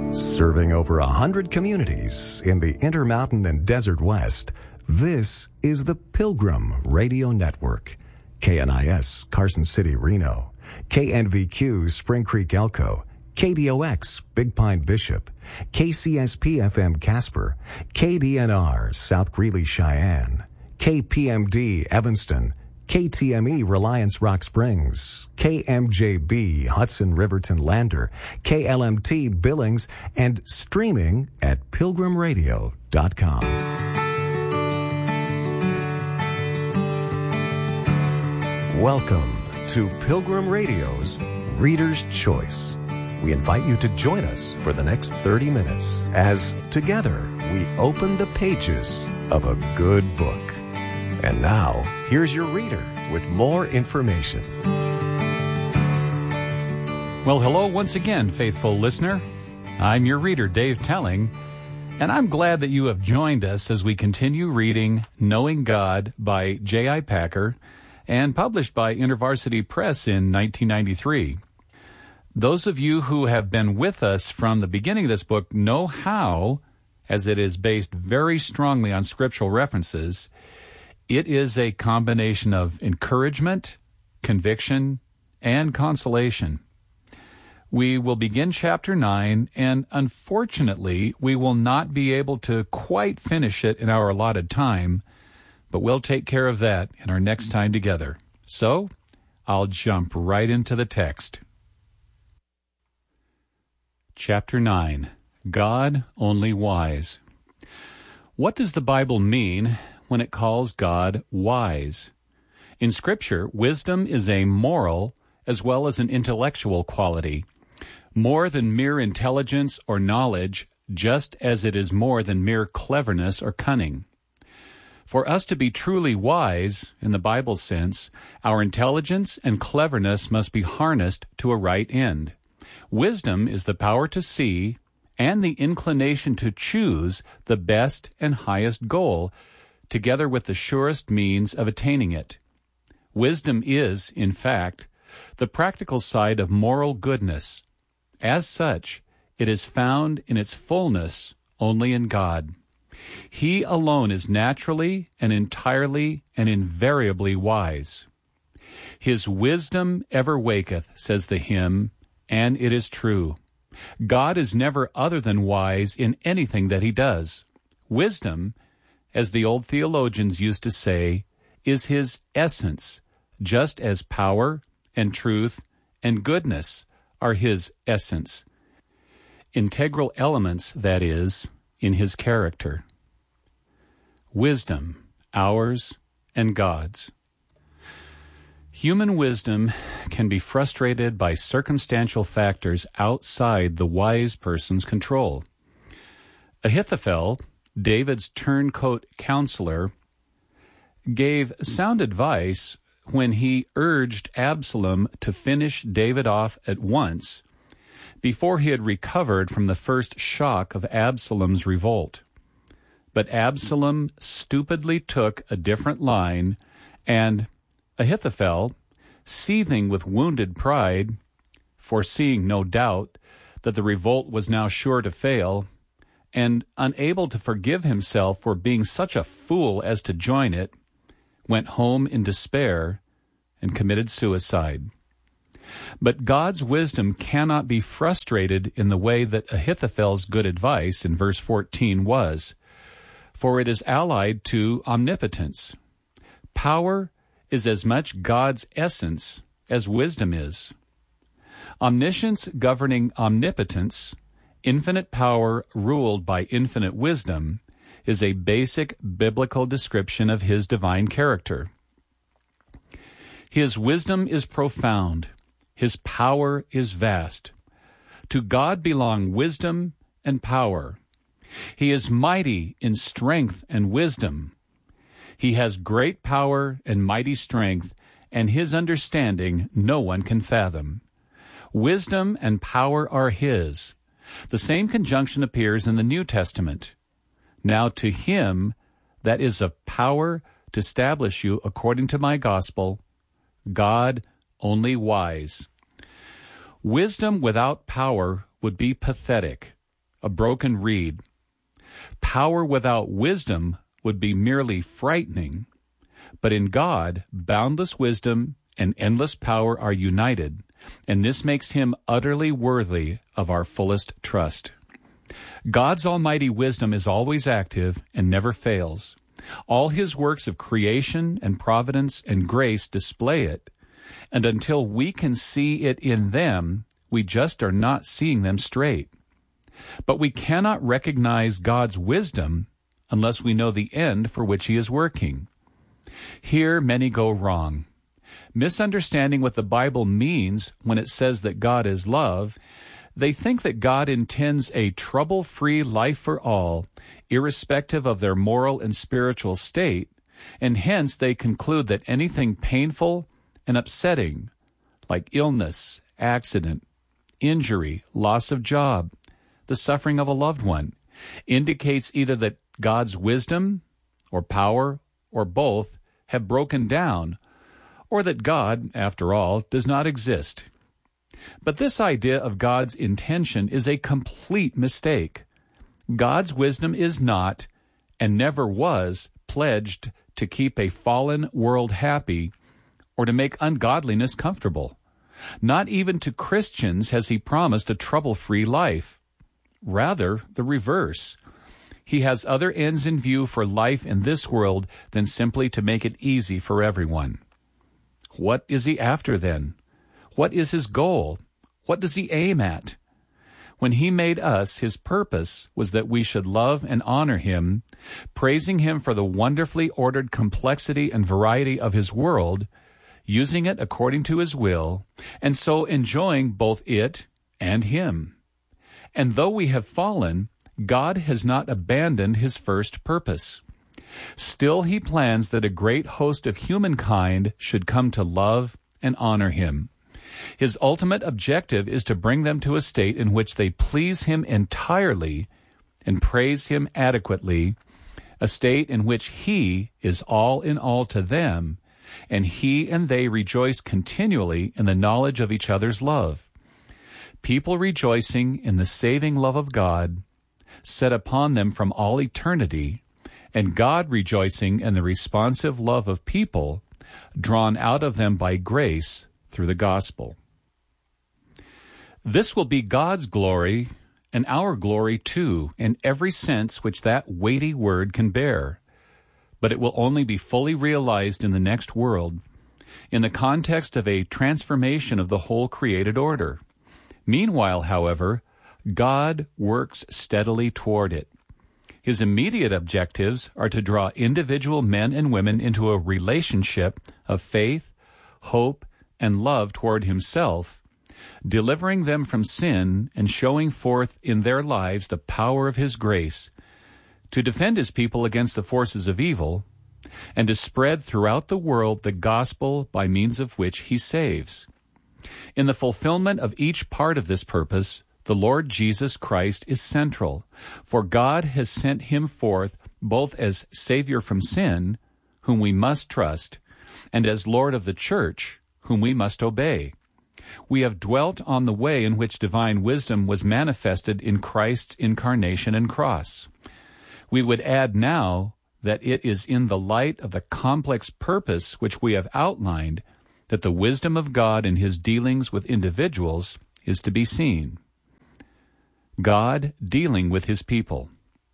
Serving over 100 communities in the Intermountain and Desert West, this is the Pilgrim Radio Network. KNIS, Carson City, Reno. KNVQ, Spring Creek, Elko. KDOX, Big Pine, Bishop. KCSP-FM, Casper. KDNR, South Greeley, Cheyenne. KPMD, Evanston. KTME, Reliance Rock Springs, KMJB, Hudson Riverton Lander, KLMT Billings, and streaming at pilgrimradio.com. Welcome to Pilgrim Radio's Reader's Choice. We invite you to join us for the next 30 minutes as together we open the pages of a good book. And now, here's your reader with more information. Well, hello once again, faithful listener. I'm your reader, Dave Telling, and I'm glad that you have joined us as we continue reading Knowing God by J.I. Packer and published by InterVarsity Press in 1993. Those of you who have been with us from the beginning of this book know how, as it is based very strongly on scriptural references, it is a combination of encouragement, conviction, and consolation. We will begin chapter 9, and unfortunately, we will not be able to quite finish it in our allotted time, but we'll take care of that in our next time together. So, I'll jump right into the text. Chapter 9, God Only Wise. What does the Bible mean when it calls God wise? In Scripture, wisdom is a moral as well as an intellectual quality, more than mere intelligence or knowledge, just as it is more than mere cleverness or cunning. For us to be truly wise, in the Bible sense, our intelligence and cleverness must be harnessed to a right end. Wisdom is the power to see and the inclination to choose the best and highest goal, together with the surest means of attaining it. Wisdom is, in fact, the practical side of moral goodness. As such, it is found in its fullness only in God. He alone is naturally and entirely and invariably wise. His wisdom ever waketh, says the hymn, and it is true. God is never other than wise in anything that he does. Wisdom, as the old theologians used to say, is his essence, just as power and truth and goodness are his essence. Integral elements, that is, in his character. Wisdom, ours and God's. Human wisdom can be frustrated by circumstantial factors outside the wise person's control. Ahithophel, David's turncoat counselor, gave sound advice when he urged Absalom to finish David off at once before he had recovered from the first shock of Absalom's revolt. But Absalom stupidly took a different line, and Ahithophel, seething with wounded pride, foreseeing no doubt that the revolt was now sure to fail, and unable to forgive himself for being such a fool as to join it, went home in despair and committed suicide. But God's wisdom cannot be frustrated in the way that Ahithophel's good advice in verse 14 was, for it is allied to omnipotence. Power is as much God's essence as wisdom is. Omniscience governing omnipotence, infinite power ruled by infinite wisdom, is a basic biblical description of his divine character. His wisdom is profound. His power is vast. To God belong wisdom and power. He is mighty in strength and wisdom. He has great power and mighty strength, and his understanding no one can fathom. Wisdom and power are his. The same conjunction appears in the New Testament. Now to him that is of power to establish you according to my gospel, God only wise. Wisdom without power would be pathetic. a broken reed. Power without wisdom would be merely frightening, but in God, boundless wisdom and endless power are united, and this makes him utterly worthy of our fullest trust. God's almighty wisdom is always active and never fails. All his works of creation and providence and grace display it, and until we can see it in them, we just are not seeing them straight. But we cannot recognize God's wisdom unless we know the end for which he is working. Here many go wrong, misunderstanding what the Bible means when it says that God is love. They think that God intends a trouble-free life for all, irrespective of their moral and spiritual state, and hence they conclude that anything painful and upsetting, like illness, accident, injury, loss of job, the suffering of a loved one, indicates either that God's wisdom or power or both have broken down, or that God, after all, does not exist. But this idea of God's intention is a complete mistake. God's wisdom is not, and never was, pledged to keep a fallen world happy or to make ungodliness comfortable. Not even to Christians has he promised a trouble-free life. Rather, the reverse. He has other ends in view for life in this world than simply to make it easy for everyone. What is he after then? What is his goal? What does he aim at? When he made us, his purpose was that we should love and honor him, praising him for the wonderfully ordered complexity and variety of his world, using it according to his will, and so enjoying both it and him. And though we have fallen, God has not abandoned his first purpose. Still he plans that a great host of humankind should come to love and honor him. His ultimate objective is to bring them to a state in which they please him entirely and praise him adequately, a state in which he is all in all to them, and he and they rejoice continually in the knowledge of each other's love. People rejoicing in the saving love of God set upon them from all eternity, and God rejoicing in the responsive love of people drawn out of them by grace through the gospel. This will be God's glory and our glory too, in every sense which that weighty word can bear. But it will only be fully realized in the next world, in the context of a transformation of the whole created order. Meanwhile, however, God works steadily toward it. His immediate objectives are to draw individual men and women into a relationship of faith, hope, and love toward himself, delivering them from sin and showing forth in their lives the power of his grace, to defend his people against the forces of evil, and to spread throughout the world the gospel by means of which he saves. In the fulfillment of each part of this purpose, the Lord Jesus Christ is central, for God has sent him forth both as Savior from sin, whom we must trust, and as Lord of the Church, whom we must obey. We have dwelt on the way in which divine wisdom was manifested in Christ's incarnation and cross. We would add now that it is in the light of the complex purpose which we have outlined that the wisdom of God in his dealings with individuals is to be seen. God dealing with his people.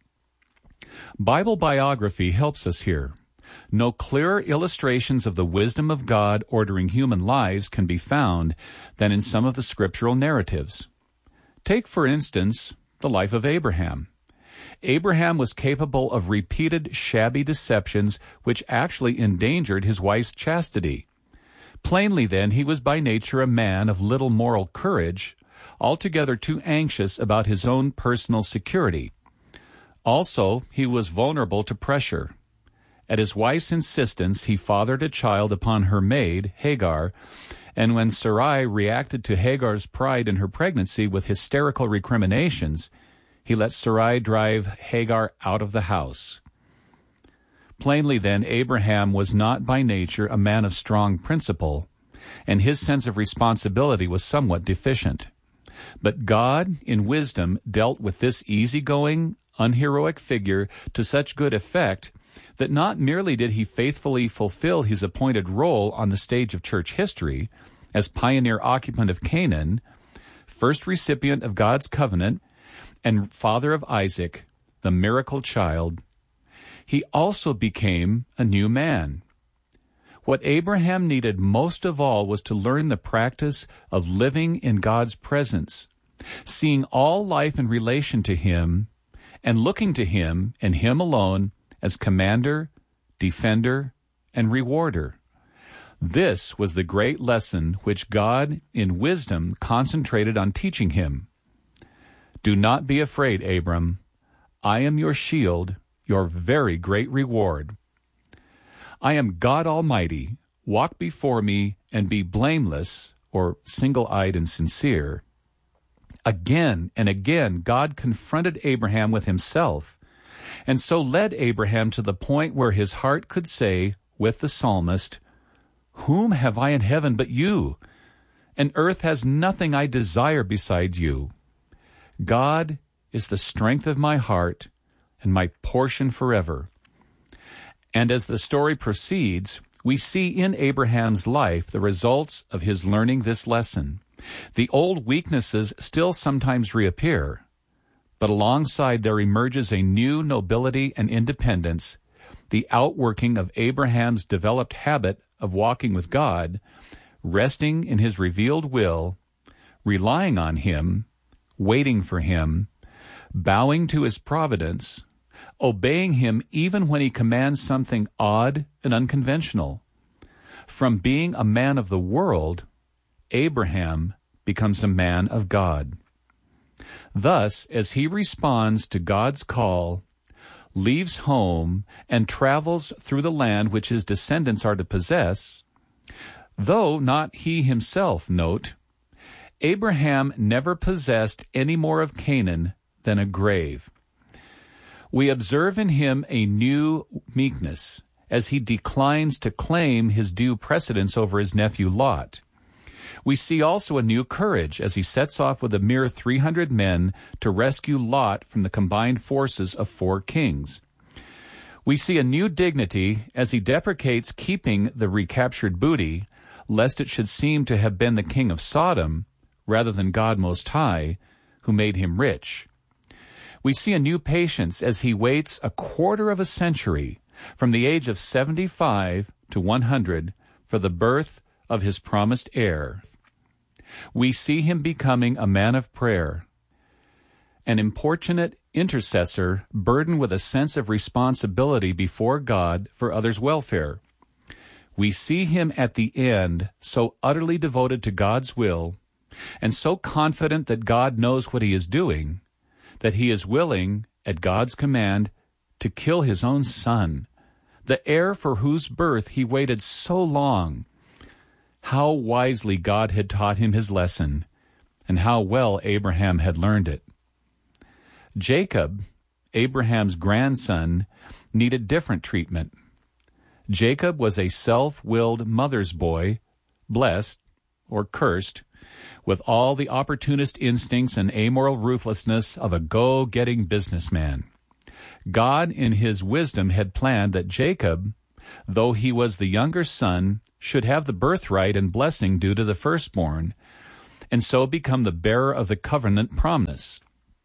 Bible biography helps us here. No clearer illustrations of the wisdom of God ordering human lives can be found than in some of the scriptural narratives. Take, for instance, the life of Abraham. Abraham was capable of repeated shabby deceptions which actually endangered his wife's chastity. Plainly, then, he was by nature a man of little moral courage, altogether too anxious about his own personal security. Also, he was vulnerable to pressure. At his wife's insistence, he fathered a child upon her maid, Hagar, and when Sarai reacted to Hagar's pride in her pregnancy with hysterical recriminations, he let Sarai drive Hagar out of the house. Plainly, then, Abraham was not by nature a man of strong principle, and his sense of responsibility was somewhat deficient. But God, in wisdom, dealt with this easygoing, unheroic figure to such good effect that not merely did he faithfully fulfill his appointed role on the stage of church history as pioneer occupant of Canaan, first recipient of God's covenant, and father of Isaac, the miracle child, he also became a new man. What Abraham needed most of all was to learn the practice of living in God's presence, seeing all life in relation to Him, and looking to Him and Him alone as commander, defender, and rewarder. This was the great lesson which God, in wisdom, concentrated on teaching him. Do not be afraid, Abram. I am your shield, your very great reward. I am God Almighty. Walk before me and be blameless, or single-eyed and sincere. Again and again, God confronted Abraham with himself, and so led Abraham to the point where his heart could say, with the psalmist, "Whom have I in heaven but you? And earth has nothing I desire besides you. God is the strength of my heart and my portion forever." And as the story proceeds, we see in Abraham's life the results of his learning this lesson. The old weaknesses still sometimes reappear, but alongside there emerges a new nobility and independence, the outworking of Abraham's developed habit of walking with God, resting in His revealed will, relying on Him, waiting for Him, bowing to His providence, obeying Him even when He commands something odd and unconventional. From being a man of the world, Abraham becomes a man of God. Thus, as he responds to God's call, leaves home, and travels through the land which his descendants are to possess, though not he himself, note, Abraham never possessed any more of Canaan than a grave. We observe in him a new meekness as he declines to claim his due precedence over his nephew Lot. We see also a new courage as he sets off with a mere 300 men to rescue Lot from the combined forces of 4 kings. We see a new dignity as he deprecates keeping the recaptured booty, lest it should seem to have been the king of Sodom, rather than God Most High, who made him rich. We see a new patience as he waits a quarter of a century, from the age of 75 to 100, for the birth of his promised heir. We see him becoming a man of prayer, an importunate intercessor burdened with a sense of responsibility before God for others' welfare. We see him at the end so utterly devoted to God's will and so confident that God knows what he is doing that he is willing, at God's command, to kill his own son, the heir for whose birth he waited so long. How wisely God had taught him his lesson, and how well Abraham had learned it. Jacob, Abraham's grandson, needed different treatment. Jacob was a self-willed mother's boy, blessed, or cursed, with all the opportunist instincts and amoral ruthlessness of a go-getting businessman. God, in his wisdom, had planned that Jacob, though he was the younger son, should have the birthright and blessing due to the firstborn, and so become the bearer of the covenant promise.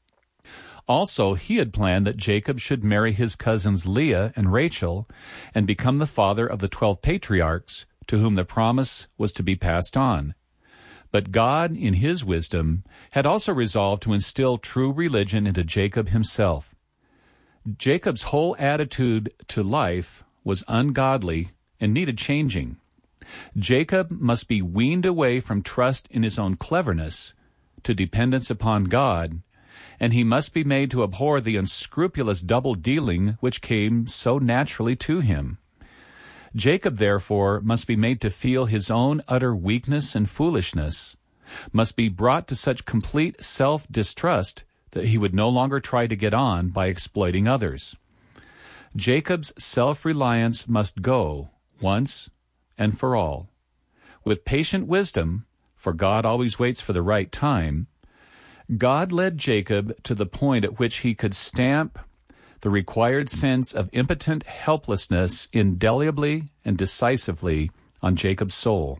Also, he had planned that Jacob should marry his cousins Leah and Rachel and become the father of the 12 patriarchs to whom the promise was to be passed on. But God, in his wisdom, had also resolved to instill true religion into Jacob himself. Jacob's whole attitude to life was ungodly and needed changing. Jacob must be weaned away from trust in his own cleverness to dependence upon God, and he must be made to abhor the unscrupulous double-dealing which came so naturally to him. Jacob, therefore, must be made to feel his own utter weakness and foolishness, must be brought to such complete self-distrust that he would no longer try to get on by exploiting others. Jacob's self-reliance must go, once and for all. With patient wisdom, for God always waits for the right time, God led Jacob to the point at which he could stamp the required sense of impotent helplessness indelibly and decisively on Jacob's soul.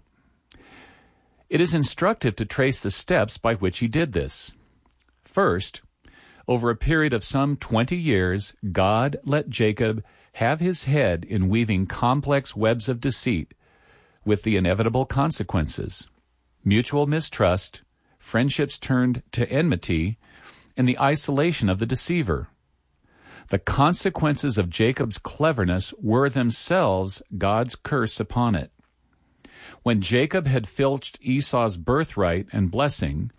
It is instructive to trace the steps by which he did this. First, over a period of some 20 years, God let Jacob have his head in weaving complex webs of deceit with the inevitable consequences: mutual mistrust, friendships turned to enmity, and the isolation of the deceiver. The consequences of Jacob's cleverness were themselves God's curse upon it. When Jacob had filched Esau's birthright and blessing,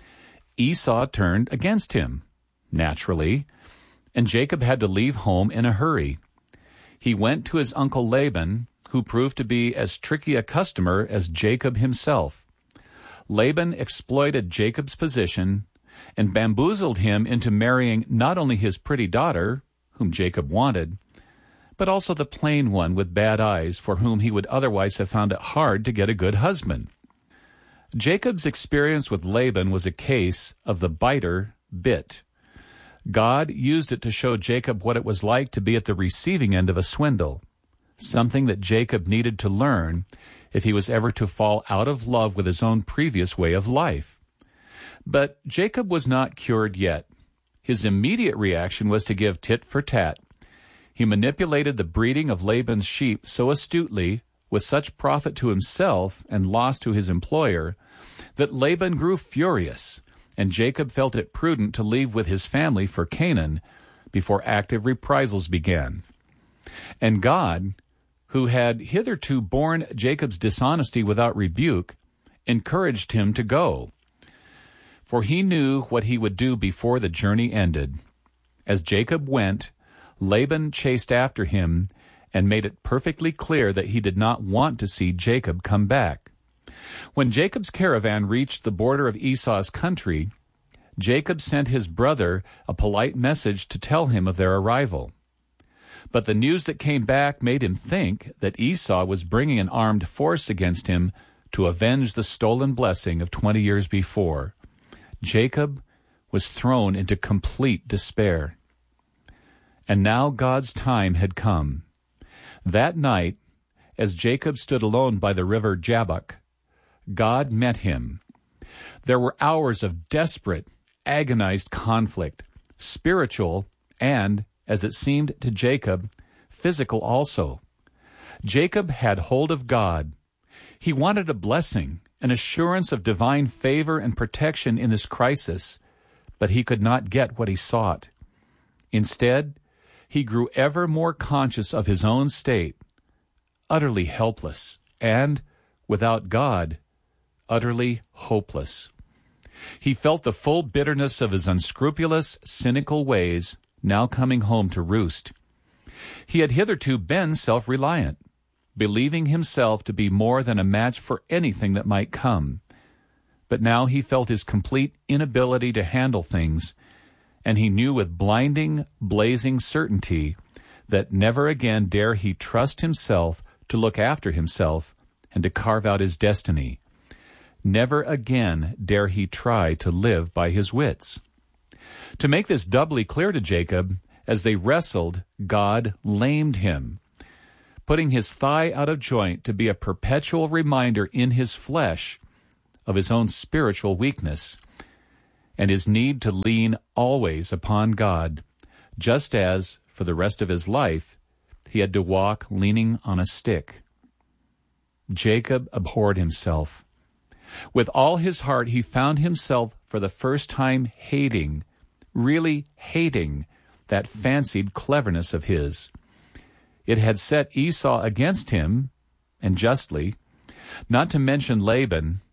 Esau turned against him, naturally, and Jacob had to leave home in a hurry. He went to his uncle Laban, who proved to be as tricky a customer as Jacob himself. Laban exploited Jacob's position and bamboozled him into marrying not only his pretty daughter, whom Jacob wanted, but also the plain one with bad eyes, for whom he would otherwise have found it hard to get a good husband. Jacob's experience with Laban was a case of the biter bit. God used it to show Jacob what it was like to be at the receiving end of a swindle, something that Jacob needed to learn if he was ever to fall out of love with his own previous way of life. But Jacob was not cured yet. His immediate reaction was to give tit for tat. He manipulated the breeding of Laban's sheep so astutely, with such profit to himself and loss to his employer, that Laban grew furious, and Jacob felt it prudent to leave with his family for Canaan before active reprisals began. And God, who had hitherto borne Jacob's dishonesty without rebuke, encouraged him to go. For he knew what he would do before the journey ended. As Jacob went, Laban chased after him and made it perfectly clear that he did not want to see Jacob come back. When Jacob's caravan reached the border of Esau's country, Jacob sent his brother a polite message to tell him of their arrival. But the news that came back made him think that Esau was bringing an armed force against him to avenge the stolen blessing of 20 years before. Jacob was thrown into complete despair. And now God's time had come. That night, as Jacob stood alone by the river Jabbok, God met him. There were hours of desperate, agonized conflict, spiritual and, as it seemed to Jacob, physical also. Jacob had hold of God. He wanted a blessing, an assurance of divine favor and protection in this crisis, but he could not get what he sought. Instead, he grew ever more conscious of his own state, utterly helpless, and, without God, utterly hopeless. He felt the full bitterness of his unscrupulous, cynical ways now coming home to roost. He had hitherto been self-reliant, believing himself to be more than a match for anything that might come. But now he felt his complete inability to handle things, and he knew with blinding, blazing certainty that never again dare he trust himself to look after himself and to carve out his destiny. Never again dare he try to live by his wits. To make this doubly clear to Jacob, as they wrestled, God lamed him, putting his thigh out of joint to be a perpetual reminder in his flesh of his own spiritual weakness and his need to lean always upon God, just as, for the rest of his life, he had to walk leaning on a stick. Jacob abhorred himself. With all his heart, he found himself for the first time hating, really hating, that fancied cleverness of his. It had set Esau against him, and justly, not to mention Laban,